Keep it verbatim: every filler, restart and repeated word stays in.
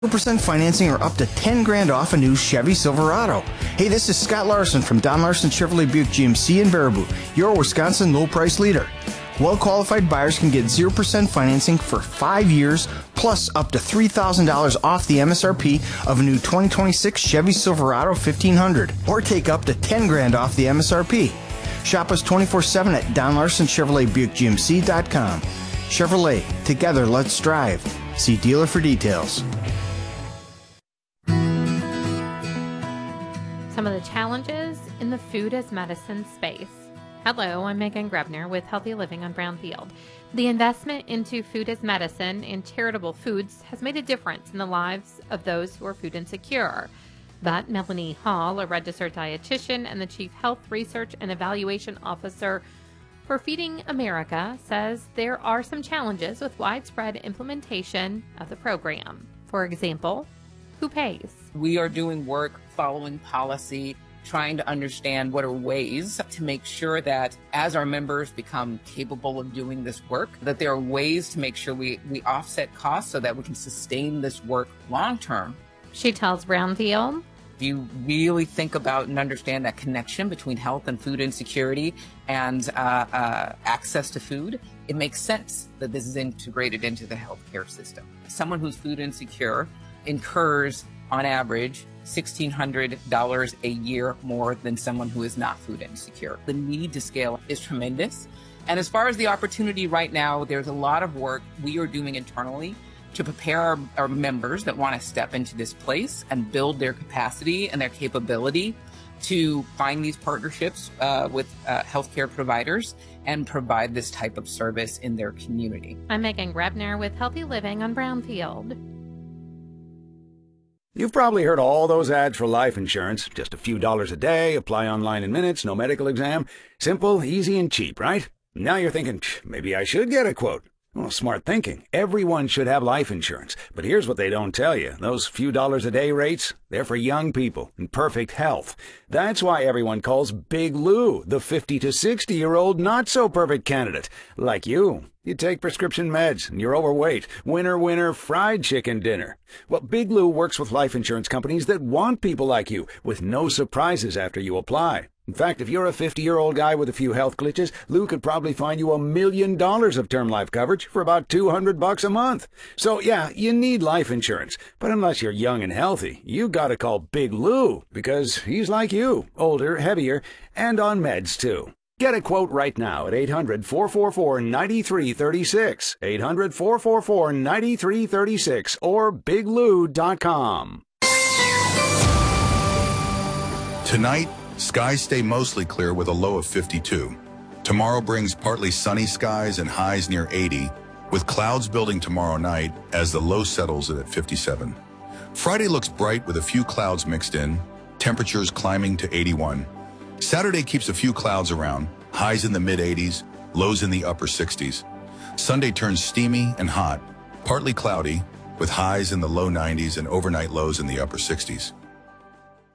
two percent financing or up to ten grand off a new Chevy Silverado. Hey, this is Scott Larson from Don Larson Chevrolet Buick G M C in Baraboo, your Wisconsin low price leader. Well-qualified buyers can get zero percent financing for five years, plus up to three thousand dollars off the M S R P of a new twenty twenty-six Chevy Silverado fifteen hundred, or take up to ten grand off the M S R P. Shop us twenty-four seven at Don Larson Chevrolet Buick G M C dot com. Chevrolet, together let's drive. See dealer for details. Some of the challenges in the food as medicine space. Hello, I'm Megan Grebner with Healthy Living on Brownfield. The investment into food as medicine and charitable foods has made a difference in the lives of those who are food insecure. But Melanie Hall, a registered dietitian and the Chief Health Research and Evaluation Officer for Feeding America, says there are some challenges with widespread implementation of the program. For example, who pays? We are doing work following policy, trying to understand what are ways to make sure that as our members become capable of doing this work, that there are ways to make sure we, we offset costs so that we can sustain this work long term. She tells Brownfield, if you really think about and understand that connection between health and food insecurity and uh, uh, access to food, it makes sense that this is integrated into the healthcare system. Someone who's food insecure incurs, on average, one thousand six hundred dollars a year more than someone who is not food insecure. The need to scale is tremendous. And as far as the opportunity right now, there's a lot of work we are doing internally to prepare our, our members that want to step into this place and build their capacity and their capability to find these partnerships uh, with uh, healthcare providers and provide this type of service in their community. I'm Megan Grebner with Healthy Living on Brownfield. You've probably heard all those ads for life insurance. Just a few dollars a day, apply online in minutes, no medical exam. Simple, easy, and cheap, right? Now you're thinking, maybe I should get a quote. Well, smart thinking. Everyone should have life insurance. But here's what they don't tell you. Those few dollars a day rates, they're for young people in perfect health. That's why everyone calls Big Lou the fifty to sixty-year-old not-so-perfect candidate. Like you. You take prescription meds, and you're overweight. Winner, winner, fried chicken dinner. Well, Big Lou works with life insurance companies that want people like you, with no surprises after you apply. In fact, if you're a fifty-year-old guy with a few health glitches, Lou could probably find you a million dollars of term life coverage for about two hundred bucks a month. So, yeah, you need life insurance. But unless you're young and healthy, you gotta call Big Lou, because he's like you, older, heavier, and on meds, too. Get a quote right now at eight hundred, four four four, nine three three six, eight hundred, four four four, nine three three six, or big lou dot com. Tonight, skies stay mostly clear with a low of fifty-two. Tomorrow brings partly sunny skies and highs near eighty, with clouds building tomorrow night as the low settles at fifty-seven. Friday looks bright with a few clouds mixed in, temperatures climbing to eighty-one. Saturday keeps a few clouds around, highs in the mid eighties, lows in the upper sixties. Sunday turns steamy and hot, partly cloudy, with highs in the low nineties and overnight lows in the upper sixties.